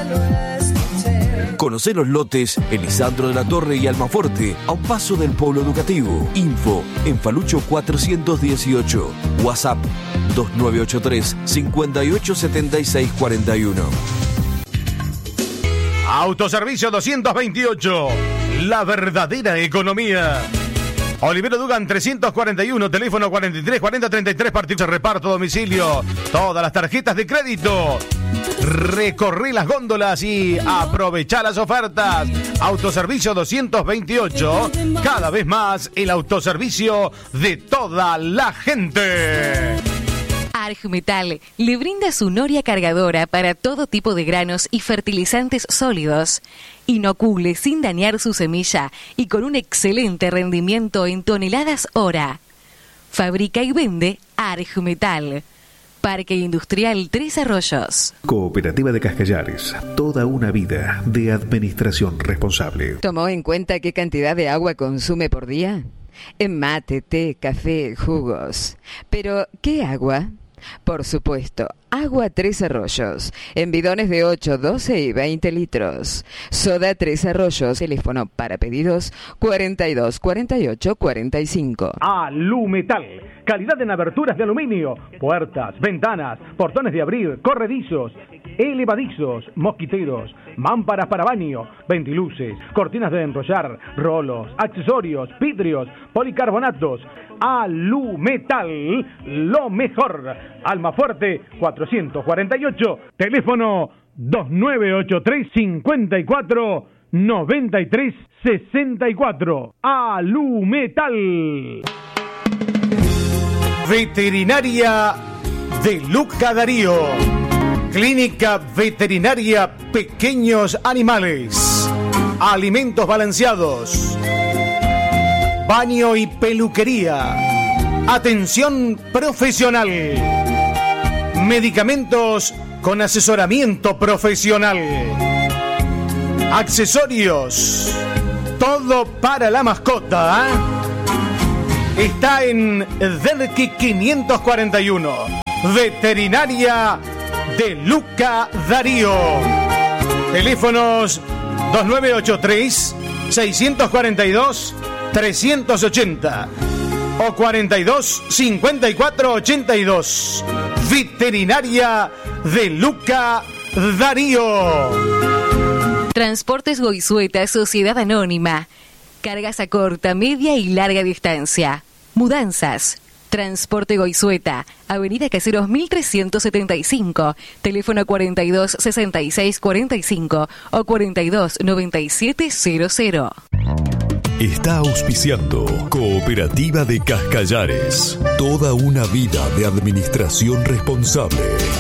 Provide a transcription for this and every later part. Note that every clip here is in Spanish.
Conocé los lotes en Lisandro de la Torre y Almaforte, a un paso del Polo Educativo. Info en Falucho 418. WhatsApp 2983 587641. Autoservicio 228. La verdadera economía. Olivero Dugan 341, teléfono 43 40 33, partido de reparto a domicilio. Todas las tarjetas de crédito. Recorrí las góndolas y aprovechá las ofertas. Autoservicio 228, cada vez más el autoservicio de toda la gente. Argmetal le brinda su noria cargadora para todo tipo de granos y fertilizantes sólidos. Inocule sin dañar su semilla y con un excelente rendimiento en toneladas hora. Fabrica y vende Argmetal. Parque Industrial Tres Arroyos. Cooperativa de Cascallares. Toda una vida de administración responsable. ¿Tomó en cuenta qué cantidad de agua consume por día? En mate, té, café, jugos. Pero, ¿qué agua? Por supuesto, agua Tres Arroyos, en bidones de 8, 12 y 20 litros. Soda Tres Arroyos, teléfono para pedidos 42 48 45. Alumetal, calidad en aberturas de aluminio, puertas, ventanas, portones de abrir, corredizos, elevadizos, mosquiteros, mámparas para baño, ventiluces, cortinas de enrollar, rolos, accesorios, vidrios, policarbonatos. Alumetal, lo mejor. Almafuerte 448, teléfono 2983 54 93 64. Alumetal. Veterinaria de Luca Darío. Clínica Veterinaria Pequeños Animales. Alimentos balanceados. Baño y peluquería. Atención profesional. Medicamentos con asesoramiento profesional. Accesorios. Todo para la mascota. Está en Derqui 541. Veterinaria de Luca Darío. Teléfonos 2983 642 380 o 42 54 82. Veterinaria de Luca Darío. Transportes Goizueta, Sociedad Anónima. Cargas a corta, media y larga distancia. Mudanzas. Transporte Goizueta, Avenida Caseros 1375, teléfono 42 66 45 o 42 97 00. Está auspiciando Cooperativa de Cascallares. Toda una vida de administración responsable.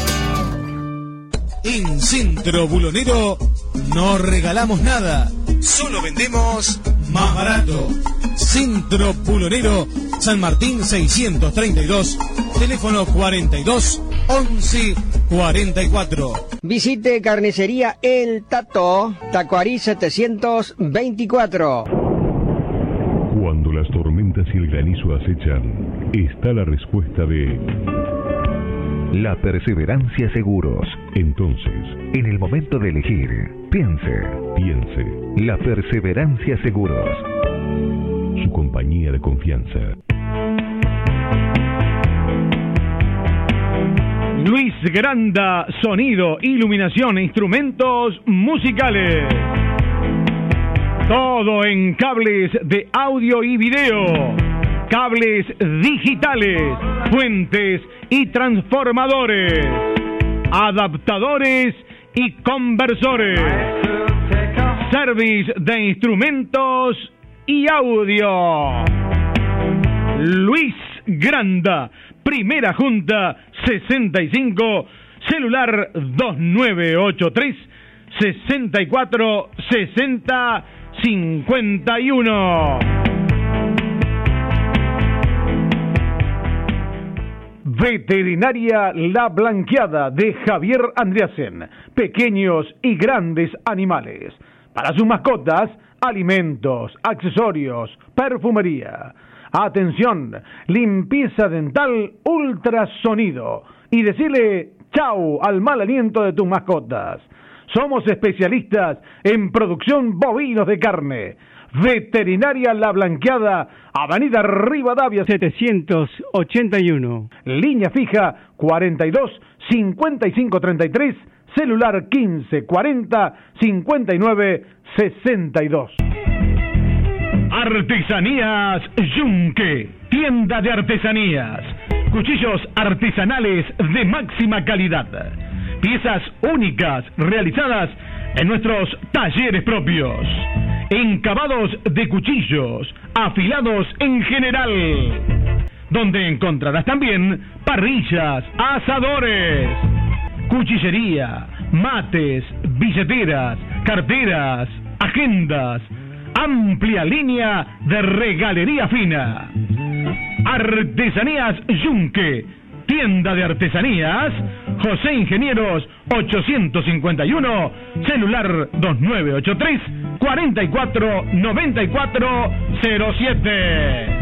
En Centro Bulonero no regalamos nada, solo vendemos más barato. Centro Bulonero, San Martín 632, teléfono 42 11 44. Visite Carnicería El Tato, Tacuarí 724. Cuando las tormentas y el granizo acechan, está la respuesta de La Perseverancia Seguros. Entonces, en el momento de elegir, piense. La Perseverancia Seguros. Su compañía de confianza. Luis Granda, sonido, iluminación e instrumentos musicales. Todo en cables de audio y video, cables digitales, fuentes y transformadores, adaptadores y conversores, service de instrumentos y audio. Luis Granda, Primera Junta 65, celular 2983 64 60 51. Veterinaria La Blanqueada de Javier Andreasen. Pequeños y grandes animales. Para sus mascotas, alimentos, accesorios, perfumería. Atención, limpieza dental ultrasonido. Y decirle chau al mal aliento de tus mascotas. Somos especialistas en producción bovinos de carne. Veterinaria La Blanqueada, Avenida Rivadavia 781. Línea fija 42 55 33, celular 15 40 59 62. Artesanías Yunque, tienda de artesanías, cuchillos artesanales de máxima calidad, piezas únicas realizadas en nuestros talleres propios, encabados de cuchillos, afilados en general, donde encontrarás también parrillas, asadores, cuchillería, mates, billeteras, carteras, agendas, amplia línea de regalería fina. Artesanías Yunque, tienda de artesanías, José Ingenieros 851, celular 2983 44 94 07.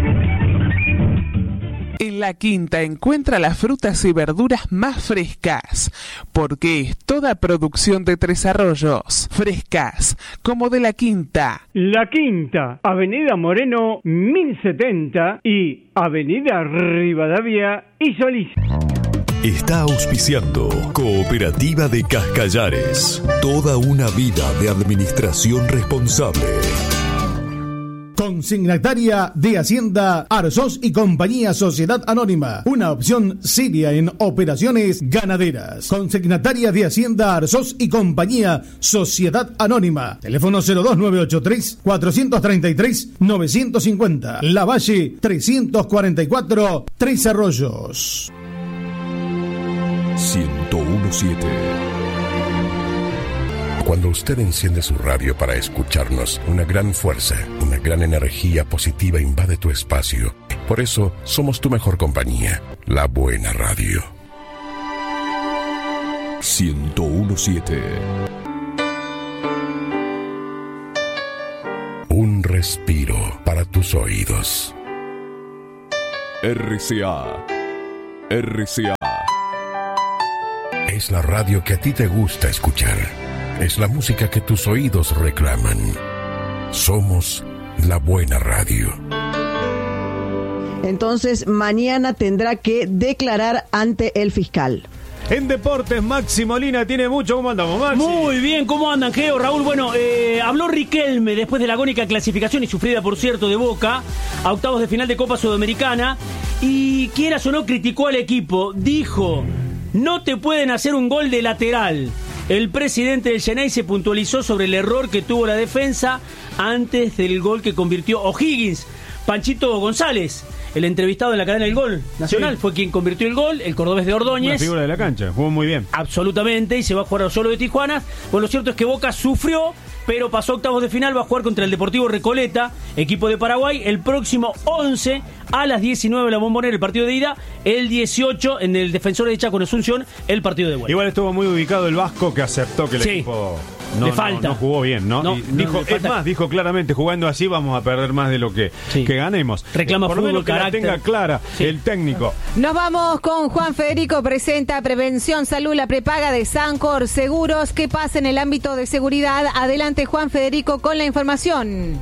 En La Quinta encuentra las frutas y verduras más frescas, porque es toda producción de Tres Arroyos, frescas, como de La Quinta. La Quinta, Avenida Moreno 1070 y Avenida Rivadavia y Solís. Está auspiciando Cooperativa de Cascallares. Toda una vida de administración responsable. Consignataria de Hacienda Arzós y Compañía Sociedad Anónima, una opción seria en operaciones ganaderas. Consignataria de Hacienda Arzós y Compañía Sociedad Anónima, teléfono 02983 433 950, La Valle 344, Tres Arroyos. 1017. Cuando usted enciende su radio para escucharnos, una gran fuerza, una gran energía positiva invade tu espacio. Por eso, somos tu mejor compañía, la buena radio. 1017. Un respiro para tus oídos. RCA. RCA. Es la radio que a ti te gusta escuchar. Es la música que tus oídos reclaman. Somos la buena radio. Entonces, mañana tendrá que declarar ante el fiscal. En deportes, Maxi Molina tiene mucho. ¿Cómo andamos, Maxi? Muy bien, ¿cómo andan, Geo? Raúl, bueno, habló Riquelme después de la agónica clasificación y sufrida, por cierto, de Boca a octavos de final de Copa Sudamericana. Y quieras o no, criticó al equipo. Dijo: no te pueden hacer un gol de lateral. El presidente del Xeneize se puntualizó sobre el error que tuvo la defensa antes del gol que convirtió O'Higgins. Panchito González, el entrevistado en la cadena del Gol Nacional, sí, fue quien convirtió el gol, el cordobés de Ordóñez. Una figura de la cancha, jugó muy bien. Absolutamente, y se va a jugar solo de Tijuana. Bueno, lo cierto es que Boca sufrió, pero pasó octavos de final, va a jugar contra el Deportivo Recoleta, equipo de Paraguay, el próximo 11 a las 19 en la Bombonera, el partido de ida, el 18 en el Defensor de Chaco en Asunción, el partido de vuelta. Igual estuvo muy ubicado el Vasco, que aceptó que el equipo no jugó bien, ¿no? Y dijo, es más, dijo claramente, jugando así vamos a perder más de lo que ganemos. Reclama por lo fútbol, menos que carácter. la tenga clara el técnico. Nos vamos con Juan Federico, presenta Prevención Salud, la prepaga de Sancor Seguros. ¿Qué pasa en el ámbito de seguridad? Adelante, Juan Federico, con la información.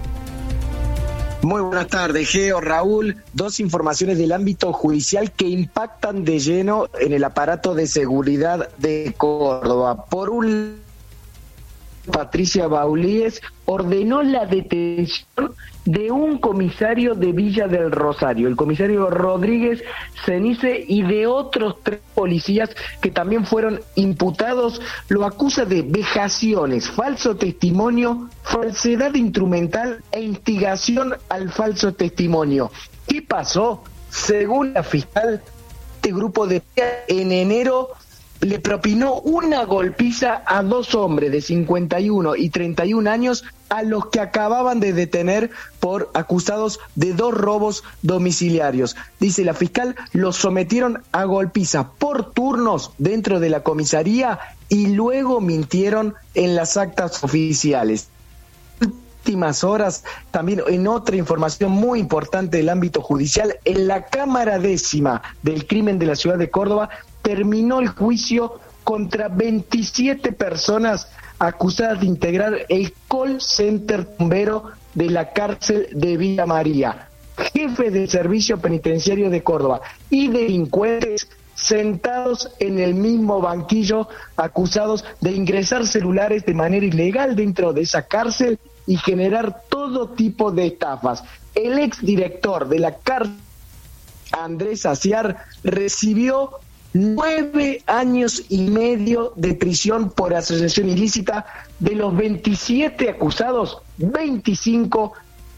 Muy buenas tardes, Geo, Raúl. Dos informaciones del ámbito judicial que impactan de lleno en el aparato de seguridad de Córdoba. Por un Patricia Baulíes ordenó la detención de un comisario de Villa del Rosario, el comisario Rodríguez Cenice, y de otros 3 policías que también fueron imputados. Lo acusa de vejaciones, falso testimonio, falsedad instrumental e instigación al falso testimonio. ¿Qué pasó? Según la fiscal, este grupo de en enero le propinó una golpiza a 2 hombres de 51 y 31 años a los que acababan de detener por acusados de 2 robos domiciliarios. Dice la fiscal, los sometieron a golpiza por turnos dentro de la comisaría y luego mintieron en las actas oficiales. Últimas horas, también en otra información muy importante del ámbito judicial, en la Cámara 10ª del crimen de la ciudad de Córdoba terminó el juicio contra 27 personas acusadas de integrar el call center bombero de la cárcel de Villa María, jefes del servicio penitenciario de Córdoba y delincuentes sentados en el mismo banquillo, acusados de ingresar celulares de manera ilegal dentro de esa cárcel y generar todo tipo de estafas. El exdirector de la cárcel, Andrés Aciar, recibió 9 años y medio de prisión por asociación ilícita. De los 27 acusados, 25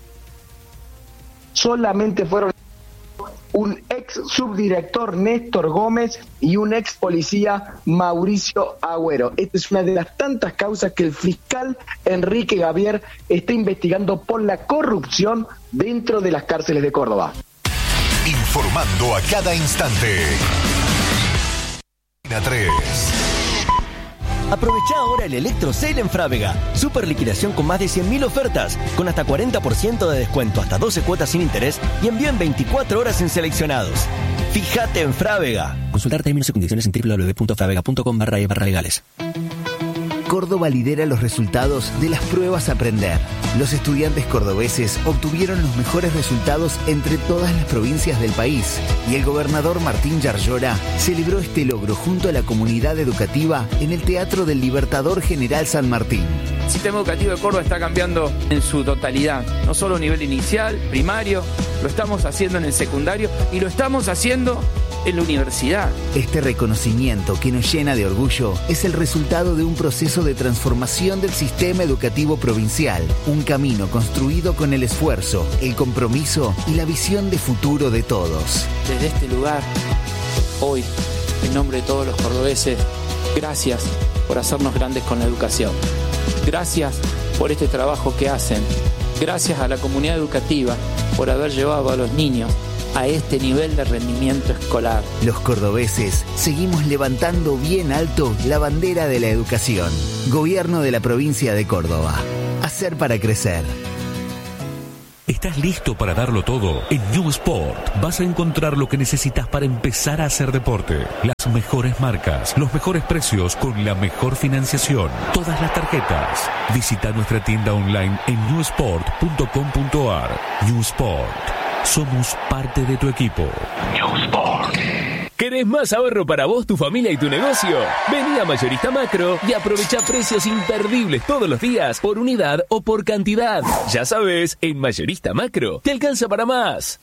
solamente fueron un ex subdirector, Néstor Gómez, y un ex policía, Mauricio Agüero. Esta es una de las tantas causas que el fiscal Enrique Gavier está investigando por la corrupción dentro de las cárceles de Córdoba. Informando a cada instante. 3. Aprovecha ahora el Electro Sale en Frávega. Super liquidación con más de 100.000 ofertas, con hasta 40% de descuento, hasta 12 cuotas sin interés y envío en 24 horas en seleccionados. Fíjate en Frávega. Consultar términos y condiciones en www.fravega.com/legales. Córdoba lidera los resultados de las pruebas Aprender. Los estudiantes cordobeses obtuvieron los mejores resultados entre todas las provincias del país y el gobernador Martín Yarlora celebró este logro junto a la comunidad educativa en el Teatro del Libertador General San Martín. El sistema educativo de Córdoba está cambiando en su totalidad, no solo a nivel inicial, primario, lo estamos haciendo en el secundario y lo estamos haciendo en la universidad. Este reconocimiento que nos llena de orgullo es el resultado de un proceso de transformación del sistema educativo provincial, un camino construido con el esfuerzo, el compromiso y la visión de futuro de todos. Desde este lugar, hoy, en nombre de todos los cordobeses, gracias por hacernos grandes con la educación. Gracias por este trabajo que hacen. Gracias a la comunidad educativa por haber llevado a los niños a este nivel de rendimiento escolar. Los cordobeses seguimos levantando bien alto la bandera de la educación. Gobierno de la provincia de Córdoba. Hacer para crecer. ¿Estás listo para darlo todo? En New Sport vas a encontrar lo que necesitas para empezar a hacer deporte. Las mejores marcas, los mejores precios con la mejor financiación. Todas las tarjetas. Visita nuestra tienda online en newsport.com.ar. New Sport. Somos parte de tu equipo. New Sport. ¿Querés más ahorro para vos, tu familia y tu negocio? Vení a Mayorista Macro y aprovecha precios imperdibles todos los días, por unidad o por cantidad. Ya sabes, en Mayorista Macro te alcanza para más.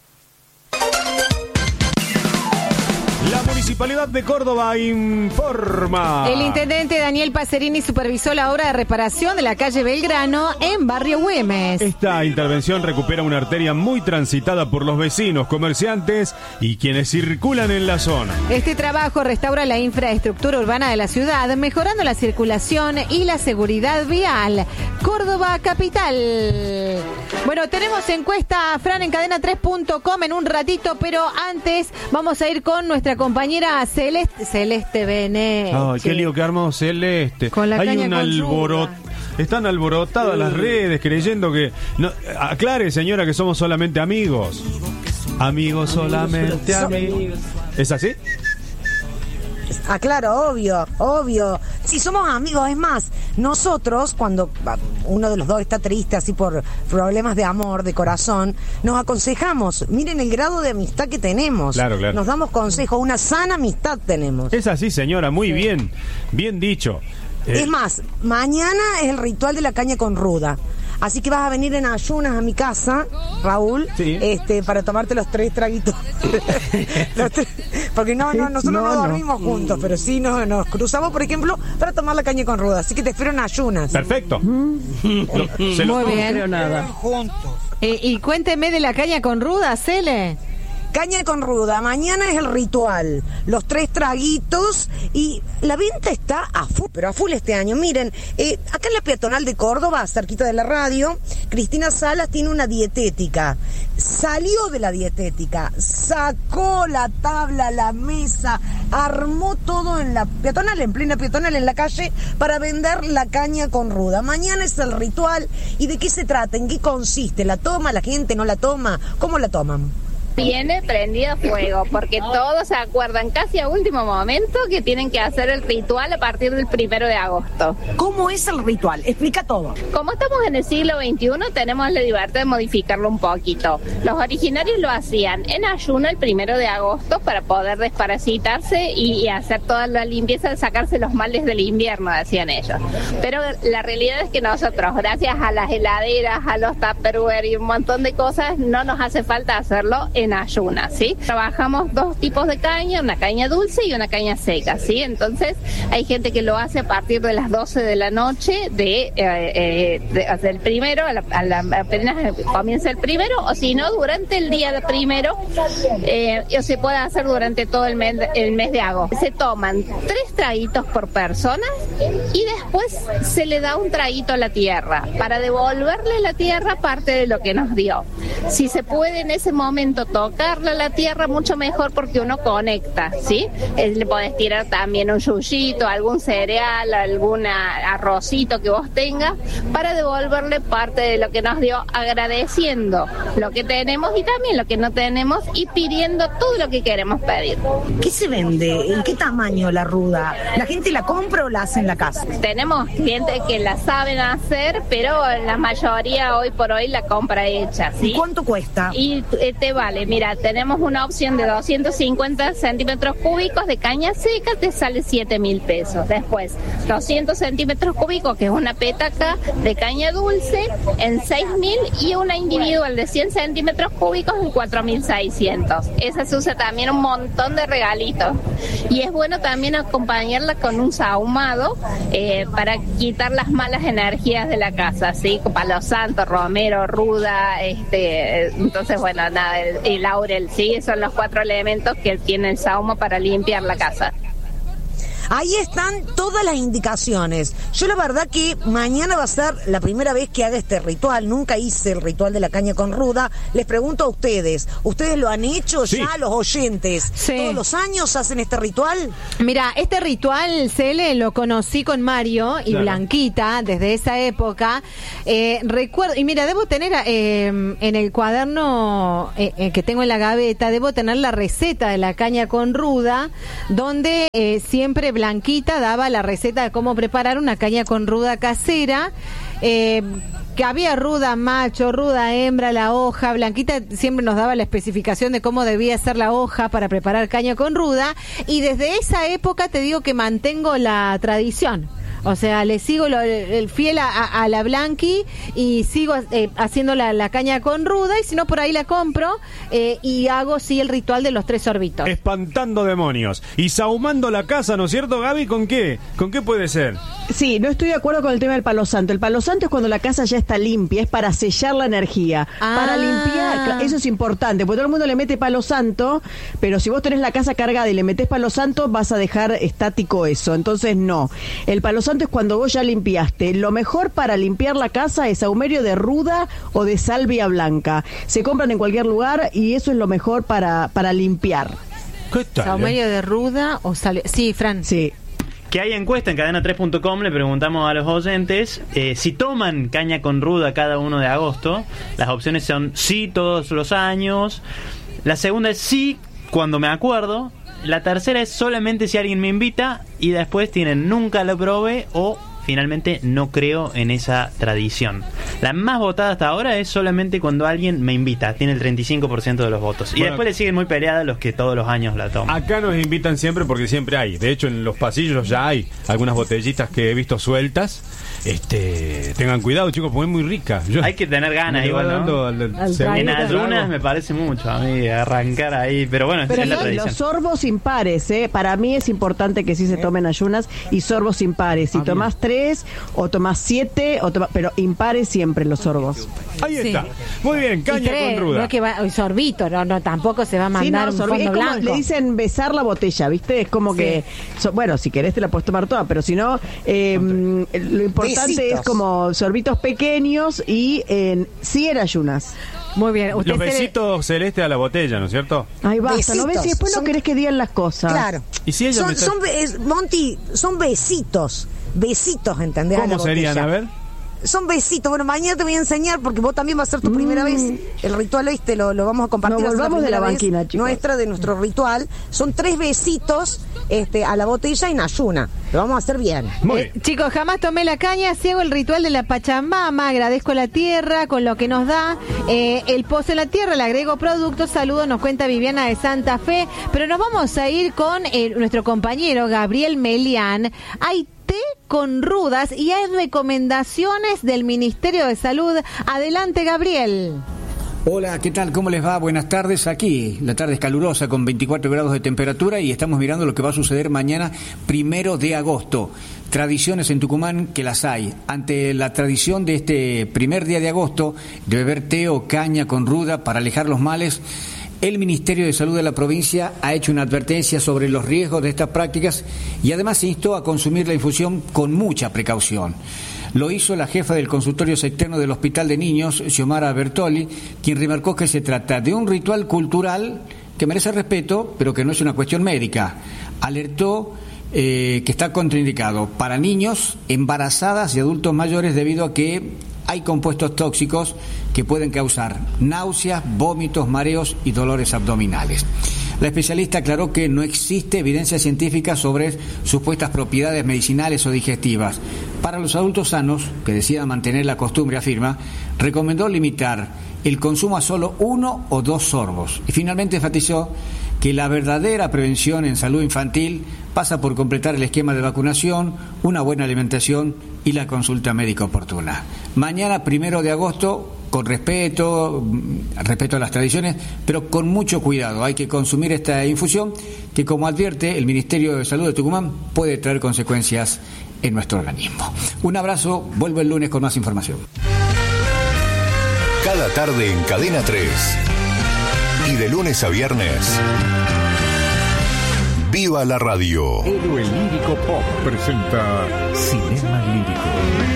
La Municipalidad de Córdoba informa. El intendente Daniel Pacerini supervisó la obra de reparación de la calle Belgrano en Barrio Güemes. Esta intervención recupera una arteria muy transitada por los vecinos, comerciantes y quienes circulan en la zona. Este trabajo restaura la infraestructura urbana de la ciudad, mejorando la circulación y la seguridad vial. Córdoba Capital. Bueno, tenemos encuesta, Fran, en cadena3.com en un ratito, pero antes vamos a ir con nuestra compañera Celeste Benet. Ay, qué lío que armó Celeste. Con la Hay caña un alboroto. Están alborotadas las redes creyendo que... No, aclare, señora, que somos solamente amigos. Amigos solamente amigos. ¿Es así? Ah, claro, obvio. Sí, somos amigos. Es más, nosotros, cuando uno de los dos está triste, así por problemas de amor, de corazón, nos aconsejamos. Miren el grado de amistad que tenemos. Claro. Nos damos consejos, una sana amistad tenemos. Es así, señora, muy bien. Bien dicho. Es más, mañana es el ritual de la caña con ruda. Así que vas a venir en ayunas a mi casa, Raúl, sí, para tomarte los 3 traguitos. Porque nosotros no dormimos juntos, pero sí nos cruzamos, por ejemplo, para tomar la caña con ruda. Así que te espero en ayunas. Perfecto. Muy bien. Nada. Juntos. Y cuénteme de la caña con ruda, Cele. Caña con ruda, mañana es el ritual, los 3 traguitos y la venta está a full, pero a full este año. Miren, acá en la peatonal de Córdoba, cerquita de la radio, Cristina Salas tiene una dietética. Salió de la dietética, sacó la tabla, la mesa, armó todo en la peatonal, en plena peatonal, en la calle, para vender la caña con ruda. Mañana es el ritual. ¿Y de qué se trata? ¿En qué consiste? ¿La toma la gente? ¿No la toma? ¿Cómo la toman? viene prendida a fuego, porque todos se acuerdan casi a último momento que tienen que hacer el ritual a partir del 1 de agosto. ¿Cómo es el ritual? Explica todo. Como estamos en el siglo XXI, tenemos la libertad de modificarlo un poquito. Los originarios lo hacían en ayuno el 1 de agosto para poder desparasitarse y hacer toda la limpieza, sacarse los males del invierno, decían ellos. Pero la realidad es que nosotros, gracias a las heladeras, a los Tupperware y un montón de cosas, no nos hace falta hacerlo en ayunas, ¿sí? Trabajamos 2 tipos de caña, una caña dulce y una caña seca, ¿sí? Entonces hay gente que lo hace a partir de las 12 de la noche del primero, apenas comienza el primero, o si no, durante el día del primero, o se puede hacer durante todo el mes de agosto. Se toman 3 traguitos por persona y después se le da un traguito a la tierra para devolverle a la tierra parte de lo que nos dio. Si se puede en ese momento tocarle a la tierra, mucho mejor, porque uno conecta, ¿sí? Le podés tirar también un yuyito, algún cereal, algún arrocito que vos tengas para devolverle parte de lo que nos dio, agradeciendo lo que tenemos y también lo que no tenemos y pidiendo todo lo que queremos pedir. ¿Qué se vende? ¿En qué tamaño la ruda? ¿La gente la compra o la hace en la casa? Tenemos clientes que la saben hacer, pero la mayoría hoy por hoy la compra hecha, ¿sí? ¿Y cuánto cuesta? Y te vale, mira, tenemos una opción de 250 centímetros cúbicos de caña seca, te sale 7.000 pesos. Después, 200 centímetros cúbicos, que es una petaca de caña dulce, en 6.000, y una individual de 100 centímetros cúbicos en 4.600. Esa se usa también un montón de regalitos. Y es bueno también acompañarla con un sahumado para quitar las malas energías de la casa, ¿sí? Palo santo, romero, ruda, entonces bueno, nada, el laurel, ¿sí? Son los 4 elementos que tiene el sahumo para limpiar la casa. Ahí están todas las indicaciones. Yo la verdad que mañana va a ser la primera vez que haga este ritual. Nunca hice el ritual de la caña con ruda. Les pregunto a ustedes, ¿ustedes lo han hecho ya, los oyentes? Sí. ¿Todos los años hacen este ritual? Mira, este ritual, Cele, lo conocí con Mario y Blanquita desde esa época. Recuerdo, y mira, debo tener en el cuaderno que tengo en la gaveta, debo tener la receta de la caña con ruda, donde siempre Blanquita daba la receta de cómo preparar una caña con ruda casera, que había ruda macho, ruda hembra, la hoja. Blanquita siempre nos daba la especificación de cómo debía ser la hoja para preparar caña con ruda, y desde esa época te digo que mantengo la tradición. O sea, le sigo el fiel a la Blanqui y sigo haciendo la caña con ruda, y si no, por ahí la compro y hago, sí, el ritual de los 3 sorbitos. Espantando demonios. Y sahumando la casa, ¿no es cierto, Gaby? ¿Con qué? ¿Con qué puede ser? Sí, no estoy de acuerdo con el tema del palo santo. El palo santo es cuando la casa ya está limpia, es para sellar la energía. Para limpiar, eso es importante, porque todo el mundo le mete palo santo, pero si vos tenés la casa cargada y le metés palo santo, vas a dejar estático eso. Entonces, no. El palo santo es cuando vos ya limpiaste. Lo mejor para limpiar la casa es sahumerio de ruda o de salvia blanca. Se compran en cualquier lugar y eso es lo mejor para limpiar. ¿Qué tal? Sahumerio de ruda o salvia. Sí, Fran. Sí. Que hay encuesta en cadena3.com, le preguntamos a los oyentes si toman caña con ruda cada 1 de agosto. Las opciones son sí todos los años. La segunda es sí cuando me acuerdo. La tercera es solamente si alguien me invita. Y después tienen nunca lo probé o finalmente no creo en esa tradición. La más votada hasta ahora es solamente cuando alguien me invita. Tiene el 35% de los votos. Y después le siguen muy peleadas los que todos los años la toman. Acá nos invitan siempre porque siempre hay. De hecho, en los pasillos ya hay algunas botellitas que he visto sueltas. Tengan cuidado, chicos, porque es muy rica. Hay que tener ganas igual, ¿no? En ayunas me parece mucho a mí arrancar ahí, pero bueno, pero es la tradición. Los sorbos impares, para mí es importante que sí se tomen ayunas y sorbos impares. Si tomás 3 o tomás 7, pero impares siempre los sorbos. Ahí está. Muy bien, caña con ruda. No es que va, sorbito, no, tampoco se va a mandar un fondo blanco. Le dicen besar la botella, ¿viste? Es como que, bueno, si querés te la puedes tomar toda, pero si no, lo importante es como sorbitos pequeños y sí en ayunas. Muy bien. Los besitos celeste a la botella, ¿no es cierto? Ahí basta, ¿no ves? Y después no querés que digan las cosas. Claro. ¿Y si ella Monty, son besitos. Besitos, ¿entendés? ¿Cómo serían? A ver. son besitos. Bueno, mañana te voy a enseñar porque vos también va a ser tu primera vez. El ritual lo vamos a compartir. Nos volvamos de la banquina, chicos. De nuestro ritual. Son 3 besitos a la botella en ayuna. Lo vamos a hacer bien. Chicos, jamás tomé la caña, hago el ritual de la Pachamama, agradezco a la tierra con lo que nos da. El pozo en la tierra, le agrego productos. Saludos, nos cuenta Viviana de Santa Fe. Pero nos vamos a ir con nuestro compañero Gabriel Melián. Hay té con rudas y hay recomendaciones del Ministerio de Salud. Adelante, Gabriel. Hola, ¿qué tal? ¿Cómo les va? Buenas tardes. Aquí la tarde es calurosa con 24 grados de temperatura y estamos mirando lo que va a suceder mañana 1 de agosto. Tradiciones en Tucumán que las hay. Ante la tradición de este primer día de agosto de beber té o caña con ruda para alejar los males, el Ministerio de Salud de la provincia ha hecho una advertencia sobre los riesgos de estas prácticas y además se instó a consumir la infusión con mucha precaución. Lo hizo la jefa del consultorio externo del Hospital de Niños, Xiomara Bertoli, quien remarcó que se trata de un ritual cultural que merece respeto, pero que no es una cuestión médica. Alertó que está contraindicado para niños, embarazadas y adultos mayores debido a que hay compuestos tóxicos que pueden causar náuseas, vómitos, mareos y dolores abdominales. La especialista aclaró que no existe evidencia científica sobre supuestas propiedades medicinales o digestivas. Para los adultos sanos, que decidan mantener la costumbre, afirma, recomendó limitar el consumo a solo 1 o 2 sorbos. Y finalmente enfatizó que la verdadera prevención en salud infantil pasa por completar el esquema de vacunación, una buena alimentación y la consulta médica oportuna. Mañana, 1 de agosto, con respeto a las tradiciones, pero con mucho cuidado. Hay que consumir esta infusión que, como advierte el Ministerio de Salud de Tucumán, puede traer consecuencias en nuestro organismo. Un abrazo, vuelvo el lunes con más información. Cada tarde en Cadena 3 y de lunes a viernes, ¡viva la radio! Héroe Lírico Pop presenta Cinema Lírico.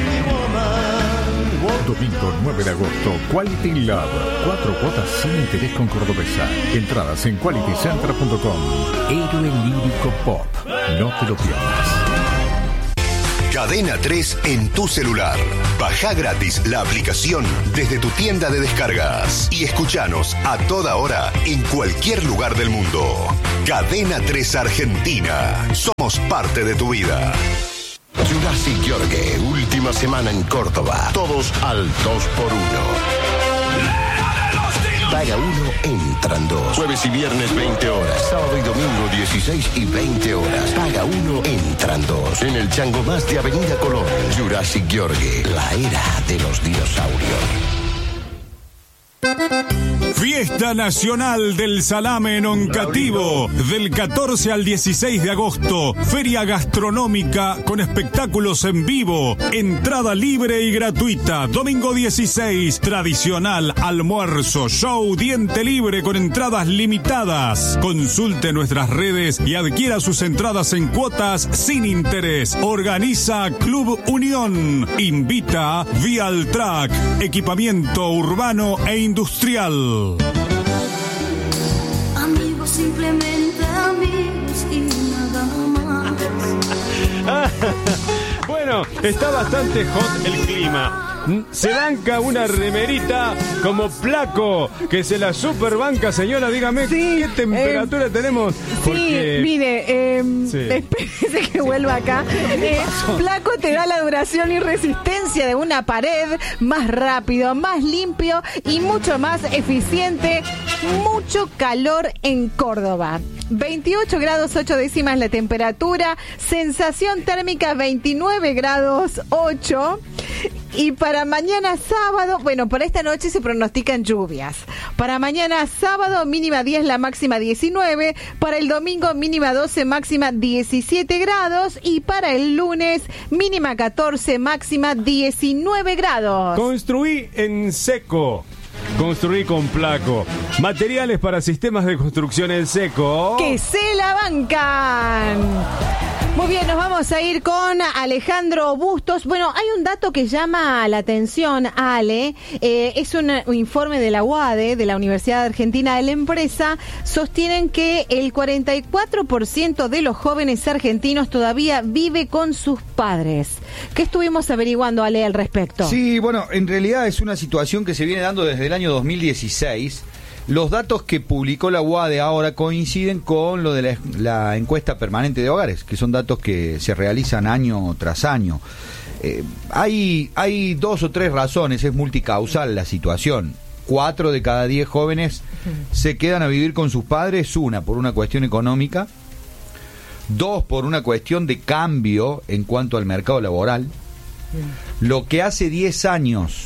Domingo 9 de agosto, Quality Lab. 4 cuotas sin interés con Cordobesa. Entradas en qualitycenter.com. Héroe Lírico Pop. No te lo pierdas. Cadena 3 en tu celular. Baja gratis la aplicación desde tu tienda de descargas y escuchanos a toda hora en cualquier lugar del mundo. Cadena 3 Argentina. Somos parte de tu vida. Jurassic Yorgue, última semana en Córdoba. Todos al 2x1. Paga 1, entran 2. Jueves y viernes 20 horas. Sábado y domingo 16 y 20 horas. Paga 1, entran 2. En el Chango Más de Avenida Colón. Jurassic Yorgue, la era de los dinosaurios. Fiesta Nacional del Salame en Oncativo, del 14 al 16 de agosto. Feria gastronómica con espectáculos en vivo. Entrada libre y gratuita. Domingo 16, tradicional almuerzo, show, diente libre con entradas limitadas. Consulte nuestras redes y adquiera sus entradas en cuotas sin interés. Organiza Club Unión. Invita Vialtrack, equipamiento urbano e industrial. Amigos, simplemente amigos y nada más. Bueno, está bastante hot el clima. Se banca una remerita como Placo, que se la superbanca, señora. Dígame, sí, ¿qué temperatura tenemos? Porque... Sí, mire, espérese que vuelva acá. Placo te da la duración y resistencia de una pared, más rápido, más limpio y mucho más eficiente. Mucho calor en Córdoba. 28 grados 8 décimas la temperatura, sensación térmica 29 grados 8. Y para mañana sábado, bueno, para esta noche se pronostican lluvias. Para mañana sábado, mínima 10, la máxima 19. Para el domingo, mínima 12, máxima 17 grados. Y para el lunes, mínima 14, máxima 19 grados. Construí en seco. Construí con Placo. Materiales para sistemas de construcción en seco. ¡Que se la bancan! Muy bien, nos vamos a ir con Alejandro Bustos. Bueno, hay un dato que llama la atención, Ale. Es un informe de la UADE, de la Universidad Argentina de la Empresa. Sostienen que el 44% de los jóvenes argentinos todavía vive con sus padres. ¿Qué estuvimos averiguando, Ale, al respecto? Sí, bueno, en realidad es una situación que se viene dando desde el año 2016. Los datos que publicó la UADE ahora coinciden con lo de la encuesta permanente de hogares, que son datos que se realizan año tras año. Hay 2 o 3 razones, es multicausal la situación. 4 de cada 10 jóvenes se quedan a vivir con sus padres, 1 por una cuestión económica, 2 por una cuestión de cambio en cuanto al mercado laboral. Lo que hace 10 años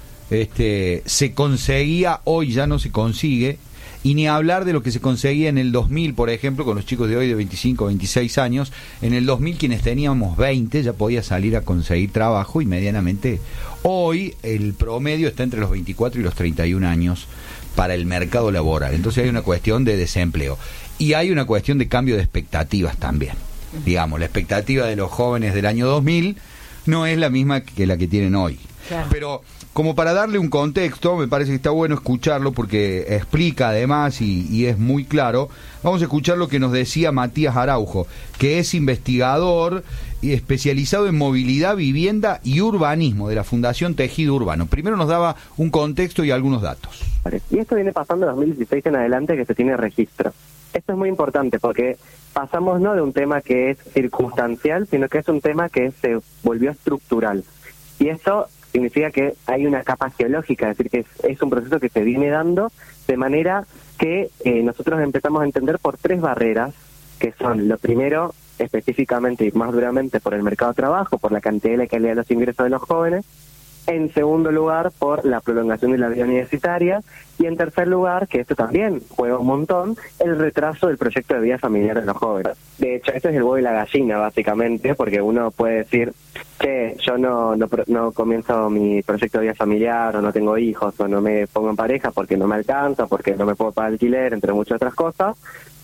se conseguía, hoy ya no se consigue, y ni hablar de lo que se conseguía en el 2000, por ejemplo, con los chicos de hoy de 25, 26 años. En el 2000 quienes teníamos 20 ya podía salir a conseguir trabajo y medianamente. Hoy el promedio está entre los 24 y los 31 años para el mercado laboral. Entonces hay una cuestión de desempleo y hay una cuestión de cambio de expectativas también. Digamos, la expectativa de los jóvenes del año 2000 no es la misma que la que tienen hoy. Claro. Pero como para darle un contexto, me parece que está bueno escucharlo porque explica además y es muy claro. Vamos a escuchar lo que nos decía Matías Araujo, que es investigador y especializado en movilidad, vivienda y urbanismo de la Fundación Tejido Urbano. Primero nos daba un contexto y algunos datos. Y esto viene pasando de 2016 en adelante, que se tiene registro. Esto es muy importante porque pasamos no de un tema que es circunstancial, sino que es un tema que se volvió estructural. Y eso significa que hay una capa geológica, es decir, que es un proceso que se viene dando de manera que nosotros empezamos a entender por 3 barreras, que son, lo primero, específicamente y más duramente por el mercado de trabajo, por la cantidad y la calidad de los ingresos de los jóvenes. En segundo lugar, por la prolongación de la vida universitaria. Y en tercer lugar, que esto también juega un montón, el retraso del proyecto de vida familiar de los jóvenes. De hecho, esto es el huevo y la gallina, básicamente, porque uno puede decir que yo no comienzo mi proyecto de vida familiar, o no tengo hijos, o no me pongo en pareja porque no me alcanza, porque no me puedo pagar alquiler, entre muchas otras cosas.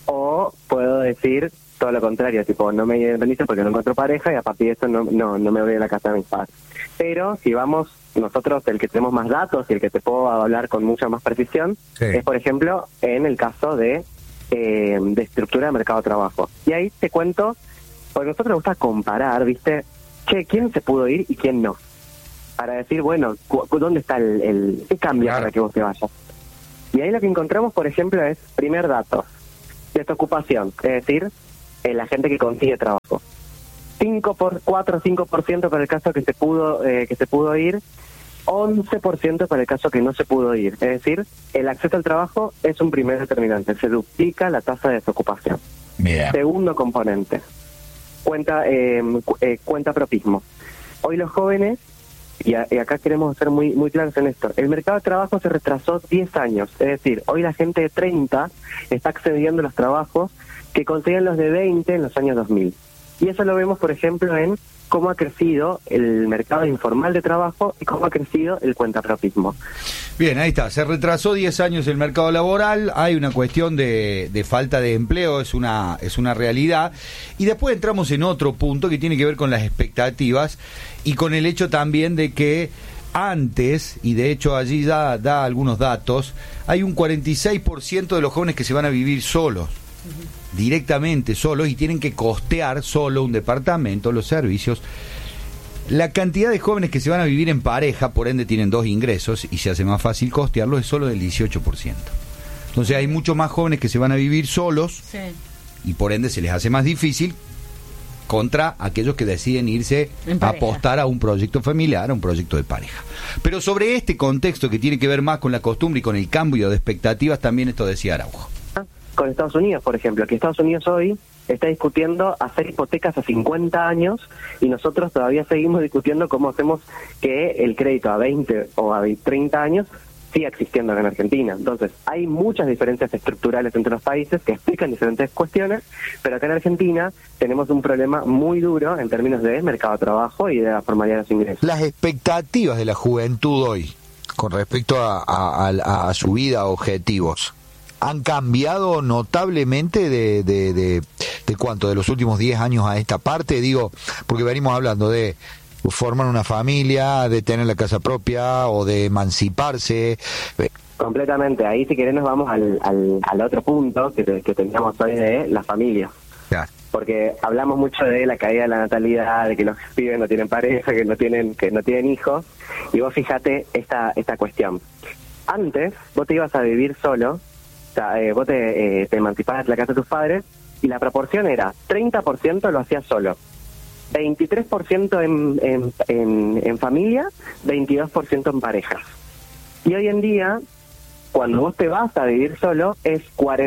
O puedo decir todo lo contrario, tipo, no me independizo porque no encuentro pareja y a partir de eso no me voy a la casa de mis padres. Pero si vamos, nosotros, el que tenemos más datos y el que te puedo hablar con mucha más precisión, es, por ejemplo, en el caso de estructura de mercado de trabajo. Y ahí te cuento, porque a nosotros nos gusta comparar, ¿viste? ¿Quién se pudo ir y quién no? Para decir, bueno, ¿dónde está qué cambia para que vos te vayas? Y ahí lo que encontramos, por ejemplo, es, primer dato, desocupación, es decir, la gente que consigue trabajo. 4 o 5% para el caso que se pudo ir, 11% para el caso que no se pudo ir. Es decir, el acceso al trabajo es un primer determinante, se duplica la tasa de desocupación. Bien. Segundo componente, cuenta propismo. Hoy los jóvenes, y acá queremos ser muy, muy claros en esto, el mercado de trabajo se retrasó 10 años, es decir, hoy la gente de 30 está accediendo a los trabajos que conseguían los de 20 en los años 2000. Y eso lo vemos, por ejemplo, en cómo ha crecido el mercado informal de trabajo y cómo ha crecido el cuentapropismo. Bien, ahí está. Se retrasó 10 años el mercado laboral, hay una cuestión de falta de empleo, es una realidad. Y después entramos en otro punto que tiene que ver con las expectativas y con el hecho también de que antes, y de hecho allí ya da algunos datos, hay un 46% de los jóvenes que se van a vivir solos. Directamente solos y tienen que costear solo un departamento, los servicios. La cantidad de jóvenes que se van a vivir en pareja, por ende tienen 2 ingresos y se hace más fácil costearlo, es solo del 18%. Entonces hay muchos más jóvenes que se van a vivir solos y por ende se les hace más difícil contra aquellos que deciden irse a apostar a un proyecto familiar, a un proyecto de pareja. Pero sobre este contexto que tiene que ver más con la costumbre y con el cambio de expectativas, también esto decía Araujo. Con Estados Unidos, por ejemplo, que Estados Unidos hoy está discutiendo hacer hipotecas a 50 años y nosotros todavía seguimos discutiendo cómo hacemos que el crédito a 20 o a 30 años siga existiendo acá en Argentina. Entonces, hay muchas diferencias estructurales entre los países que explican diferentes cuestiones, pero acá en Argentina tenemos un problema muy duro en términos de mercado de trabajo y de la formalidad de los ingresos. Las expectativas de la juventud hoy con respecto a su vida, objetivos, han cambiado notablemente cuánto, de los últimos 10 años a esta parte, digo, porque venimos hablando de formar una familia, de tener la casa propia o de emanciparse. Completamente, ahí si querés nos vamos al otro punto que teníamos hoy de la familia. Claro. Porque hablamos mucho de la caída de la natalidad, de que los pibes no tienen pareja, que no tienen hijos, y vos fíjate esta cuestión. Antes, vos te ibas a vivir solo, o sea, vos te emancipabas de la casa de tus padres, y la proporción era 30% lo hacías solo, 23% en familia, 22% en parejas. Y hoy en día, cuando vos te vas a vivir solo, es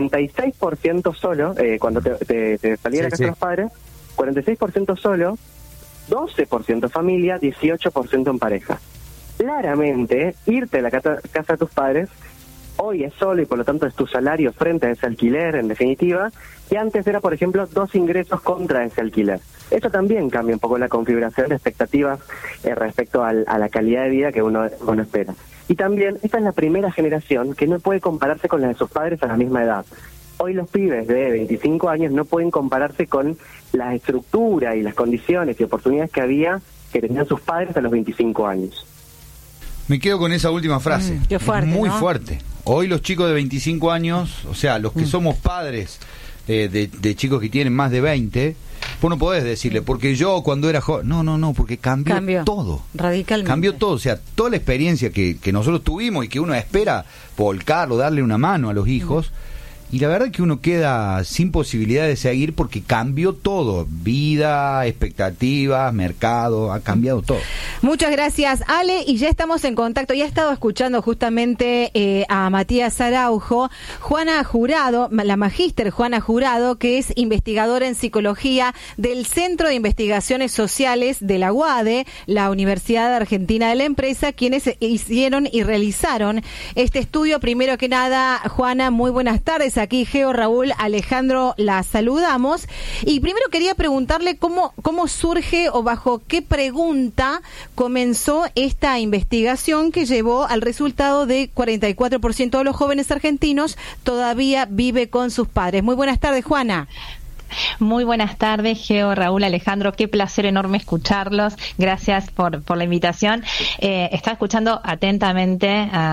46% solo, cuando te salís de la casa de los padres, 46% solo, 12% familia, 18% en pareja. Claramente, irte de la casa de tus padres hoy es solo y por lo tanto es tu salario frente a ese alquiler, en definitiva, que antes era, por ejemplo, 2 ingresos contra ese alquiler. Eso también cambia un poco la configuración de expectativas respecto a la calidad de vida que uno espera. Y también, esta es la primera generación que no puede compararse con la de sus padres a la misma edad. Hoy los pibes de 25 años no pueden compararse con la estructura y las condiciones y oportunidades que tenían sus padres a los 25 años. Me quedo con esa última frase. Qué fuerte, muy ¿no? fuerte. Hoy los chicos de 25 años, o sea, los que somos padres de chicos que tienen más de 20, vos no podés decirle, porque yo cuando era joven... No, porque cambió todo. Radicalmente. Cambió todo, o sea, toda la experiencia que nosotros tuvimos y que uno espera volcarlo, darle una mano a los hijos... Y la verdad es que uno queda sin posibilidad de seguir porque cambió todo. Vida, expectativas, mercado, ha cambiado todo. Muchas gracias, Ale. Y ya estamos en contacto. Ya he estado escuchando justamente a Matías Araujo. Juana Jurado, la magíster Juana Jurado, que es investigadora en psicología del Centro de Investigaciones Sociales de la UADE, la Universidad Argentina de la Empresa, quienes hicieron y realizaron este estudio. Primero que nada, Juana, muy buenas tardes. Aquí Geo, Raúl, Alejandro, la saludamos. Y primero quería preguntarle cómo surge o bajo qué pregunta comenzó esta investigación que llevó al resultado de 44% de los jóvenes argentinos todavía vive con sus padres. Muy buenas tardes, Juana. Muy buenas tardes, Geo, Raúl, Alejandro, qué placer enorme escucharlos, gracias por la invitación. Estaba escuchando atentamente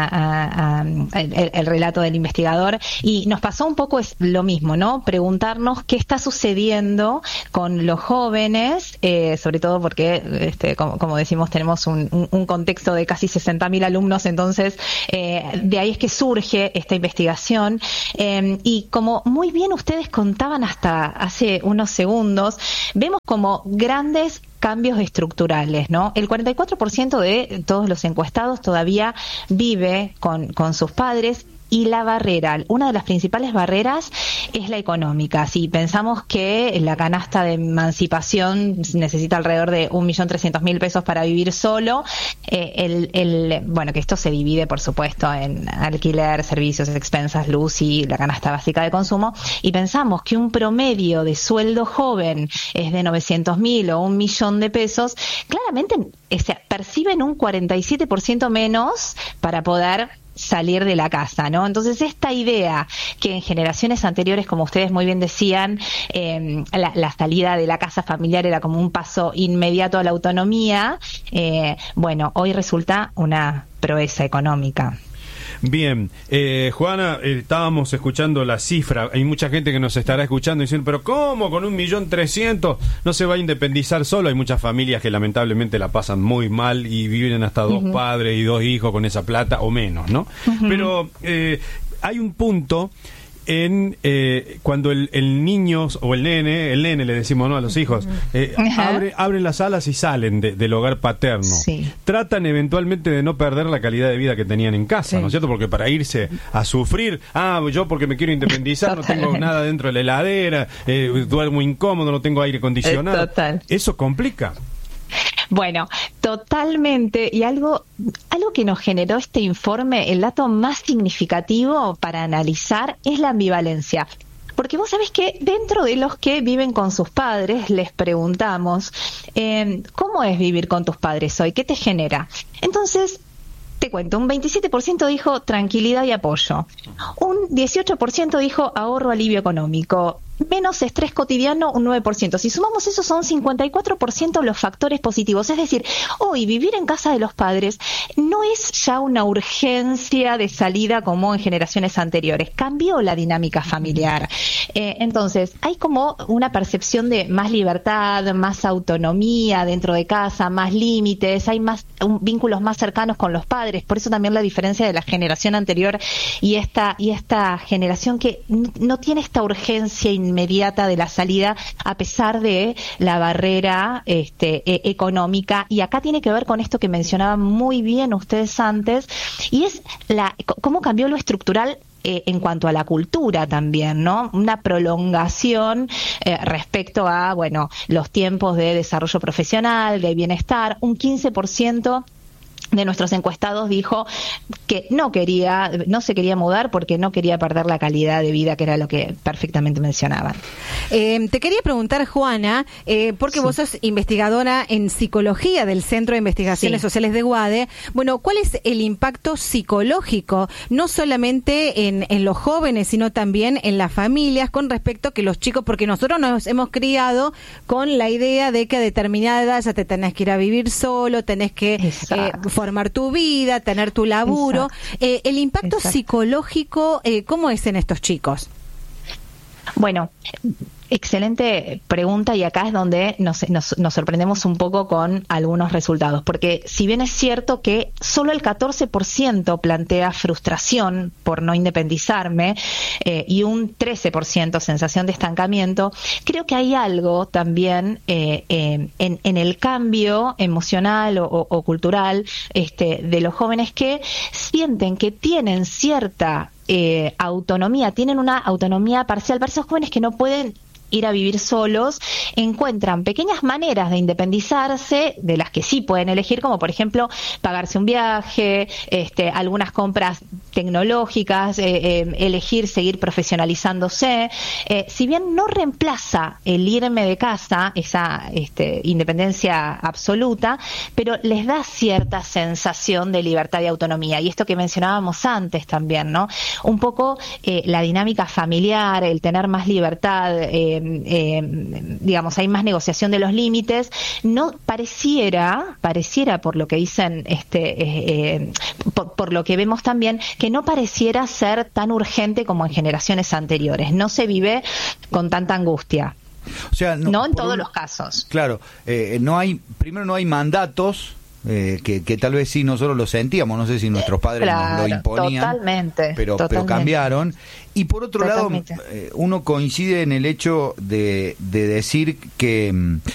el relato del investigador y nos pasó un poco lo mismo, ¿no? Preguntarnos qué está sucediendo con los jóvenes, sobre todo porque, como decimos, tenemos un contexto de casi 60.000 alumnos, entonces de ahí es que surge esta investigación y como muy bien ustedes contaban hasta hace unos segundos, vemos como grandes cambios estructurales, ¿no? El 44% de todos los encuestados todavía vive con sus padres. Y la barrera, una de las principales barreras es la económica. Si pensamos que la canasta de emancipación necesita alrededor de 1.300.000 pesos para vivir solo, bueno, que esto se divide, por supuesto, en alquiler, servicios, expensas, luz y la canasta básica de consumo, y pensamos que un promedio de sueldo joven es de 900.000 o 1.000.000 de pesos, claramente perciben un 47% menos para poder salir de la casa, ¿no? Entonces esta idea que en generaciones anteriores, como ustedes muy bien decían, la salida de la casa familiar era como un paso inmediato a la autonomía, bueno, hoy resulta una proeza económica. Bien, Juana, estábamos escuchando la cifra, hay mucha gente que nos estará escuchando diciendo, pero ¿cómo con 1.300.000 no se va a independizar solo? Hay muchas familias que lamentablemente la pasan muy mal y viven hasta 2 padres y 2 hijos con esa plata o menos, ¿no? Pero hay un punto en cuando el niño o el nene le decimos, ¿no?, a los hijos, abren las alas y salen del hogar paterno. Sí. Tratan eventualmente de no perder la calidad de vida que tenían en casa, ¿no es cierto? Porque para irse a sufrir, yo porque me quiero independizar, no tengo nada dentro de la heladera, duermo incómodo, no tengo aire acondicionado. Eso complica. Bueno, totalmente. Y algo que nos generó este informe, el dato más significativo para analizar es la ambivalencia. Porque vos sabés que dentro de los que viven con sus padres, les preguntamos, ¿cómo es vivir con tus padres hoy? ¿Qué te genera? Entonces, te cuento, un 27% dijo tranquilidad y apoyo. Un 18% dijo ahorro, alivio económico. menos estrés cotidiano un 9%. Si sumamos eso son 54% los factores positivos. Es decir, hoy vivir en casa de los padres no es ya una urgencia de salida como en generaciones anteriores. Cambió la dinámica familiar. Entonces, hay como una percepción de más libertad, más autonomía dentro de casa, más límites, hay más vínculos más cercanos con los padres. Por eso también la diferencia de la generación anterior y esta generación que no tiene esta urgencia inmediata de la salida a pesar de la barrera económica. Y acá tiene que ver con esto que mencionaban muy bien ustedes antes, y es cómo cambió lo estructural en cuanto a la cultura también, ¿no? Una prolongación respecto a, bueno, los tiempos de desarrollo profesional, de bienestar. Un 15% de nuestros encuestados dijo que no se quería mudar porque no quería perder la calidad de vida, que era lo que perfectamente mencionaban. Te quería preguntar, Juana, porque vos sos investigadora en psicología del Centro de Investigaciones Sociales de UADE. Bueno, ¿cuál es el impacto psicológico, no solamente en los jóvenes, sino también en las familias, con respecto a que los chicos, porque nosotros nos hemos criado con la idea de que a determinada edad ya te tenés que ir a vivir solo, tenés que formar tu vida, tener tu laburo. El impacto psicológico, ¿cómo es en estos chicos? Bueno, excelente pregunta, y acá es donde nos sorprendemos un poco con algunos resultados, porque si bien es cierto que solo el 14% plantea frustración por no independizarme y un 13% sensación de estancamiento, creo que hay algo también en el cambio emocional o cultural de los jóvenes que sienten que tienen cierta autonomía, tienen una autonomía parcial. Para esos jóvenes que no pueden ir a vivir solos, encuentran pequeñas maneras de independizarse, de las que sí pueden elegir, como por ejemplo pagarse un viaje, algunas compras tecnológicas, elegir seguir profesionalizándose. Si bien no reemplaza el irme de casa, esa independencia absoluta, pero les da cierta sensación de libertad y autonomía. Y esto que mencionábamos antes también, ¿no? Un poco la dinámica familiar, el tener más libertad, digamos, hay más negociación de los límites. No pareciera por lo que dicen, por lo que vemos también, que no pareciera ser tan urgente como en generaciones anteriores. No se vive con tanta angustia. O sea, no en todos los casos. Claro, no hay mandatos. Que tal vez sí nosotros lo sentíamos, no sé si nuestros padres nos lo imponían, pero cambiaron. Y por otro lado, uno coincide en el hecho de decir que